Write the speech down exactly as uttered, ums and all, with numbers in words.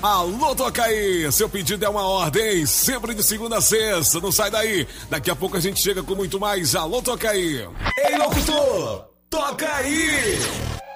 Alô, toca aí! Seu pedido é uma ordem, sempre de segunda a sexta. Não sai daí. Daqui a pouco a gente chega com muito mais. Alô, toca aí! Ei, locutor! Toca aí!